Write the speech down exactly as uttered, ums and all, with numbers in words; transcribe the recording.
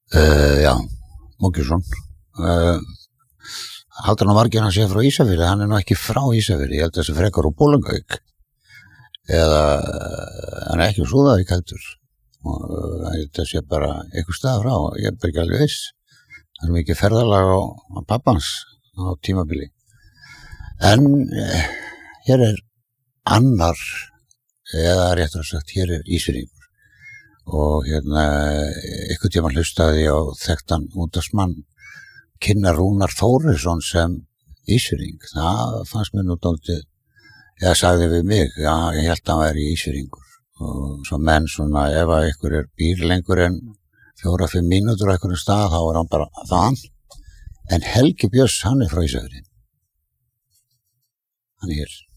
Uh, já, Mókjusson. Uh, haldur hann margir hann sé frá Ísafirði, hann er nú ekki frá Ísafirði, ég held að þessi frekar úr Bolungavík. Eða, uh, hann er ekki úr Súðavík heldur. Og uh, ég held að sé bara einhver stað frá, ég er bara ekki alveg viss. Það er mikið ferðalag á, á pappans á tímabili. En uh, hér er annar, eða réttur að sagt, hér er Ísfirðingur. Og hérna, einhvern tíma hlustaði á þekktan útvarpsmann kynna Rúnar Þórisson sem Ísfirðing. Það fannst mér nú dálítið, eða sagði við mig, já, ég held að hann væri Ísfirðingur. Og svo menn svona, ef að ykkur er býr lengur en fjóra, fimm mínútur á einhverjum stað, þá er hann bara þann. En Helgi Björns, hann er frá Ísafirði. Hann er hér.